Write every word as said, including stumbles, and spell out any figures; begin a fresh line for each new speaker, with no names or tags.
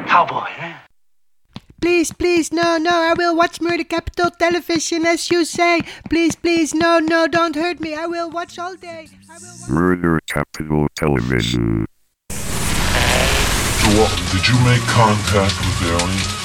Cowboy, eh?
Please, please, no, no, I will watch Murder Capital Television as you say. Please, please, no, no, don't hurt me. I will watch all day. I will watch
Murder Capital Television.
So, what, did you make contact with Alien?